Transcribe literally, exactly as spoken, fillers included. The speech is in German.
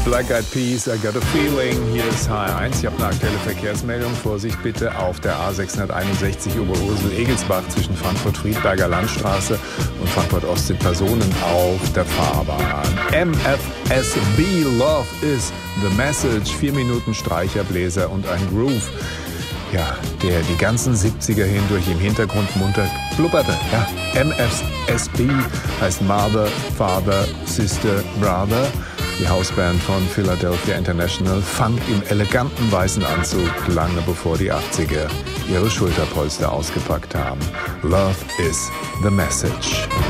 Black Eyed Peas, I Got a Feeling. Hier ist H R eins. Ich habe eine aktuelle Verkehrsmeldung. Vorsicht bitte auf der A sechshunderteinundsechzig Oberursel-Egelsbach zwischen Frankfurt-Friedberger Landstraße und Frankfurt-Ost sind Personen auf der Fahrbahn. M F S B, Love is the Message. Vier Minuten Streicher, Bläser und ein Groove. Ja, der die ganzen siebziger hindurch im Hintergrund munter blubberte. Ja, M F S B heißt Mother, Father, Sister, Brother. Die Hausband von Philadelphia International, Funk im eleganten weißen Anzug, lange bevor die achtziger ihre Schulterpolster ausgepackt haben. Love is the Message.